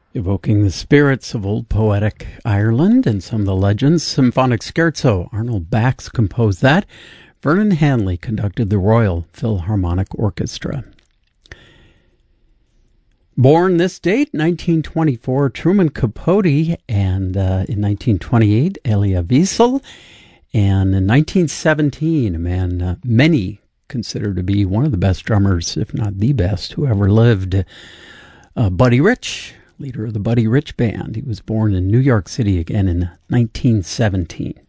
Evoking the spirits of old poetic Ireland and some of the legends, Symphonic Scherzo. Arnold Bax composed that. Vernon Hanley conducted the Royal Philharmonic Orchestra. Born this date, 1924, Truman Capote, and in 1928, Elia Wiesel, and in 1917, a man many consider to be one of the best drummers, if not the best, who ever lived, Buddy Rich, leader of the Buddy Rich Band. He was born in New York City again in 1917.